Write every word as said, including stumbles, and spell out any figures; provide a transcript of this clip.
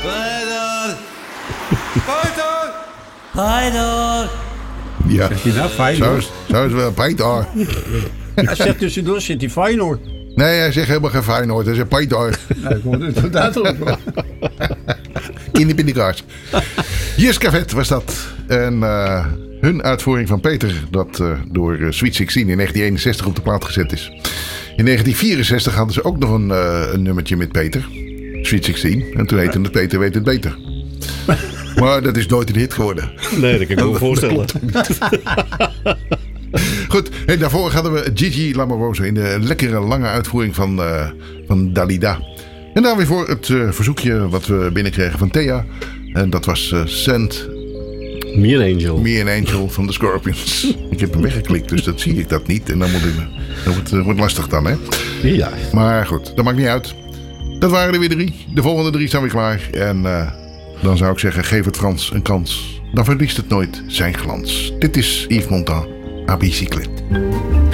Feyenoord! Feyenoord! Feyenoord! Ja, Zegt hij nou zo Feyenoord? is, zo is wel Peter. Hij zegt tussendoor, zit hij Feyenoord. Nee, hij zegt helemaal geen Feyenoord. Hij zegt Peter. Nou, ik hoorde het duidelijk wel. In de pindakaas. Jiskavet was dat. En uh, hun uitvoering van Peter, dat uh, door uh, Sweet zestien in negentien eenenzestig op de plaat gezet is. In negentien vierenzestig hadden ze ook nog een, uh, een nummertje met Peter. Sweet zestien. En toen heette het Peter weet het beter. Maar dat is nooit een hit geworden. Nee, dat kan ik me wel voorstellen. Goed, en daarvoor hadden we Gigi Lamoroso in de lekkere lange uitvoering van, uh, van Dalida. En dan weer voor het uh, verzoekje wat we binnenkregen van Thea. En dat was uh, Send Me an Angel. Me an Angel van de Scorpions. Ik heb hem weggeklikt, dus dat zie ik dat niet. En dan moet ik, dat wordt, uh, wordt lastig dan, hè? Ja. Maar goed, dat maakt niet uit. Dat waren er weer drie. De volgende drie staan weer klaar. En uh, dan zou ik zeggen, geef het Frans een kans. Dan verliest het nooit zijn glans. Dit is Yves Montand, à bicyclette.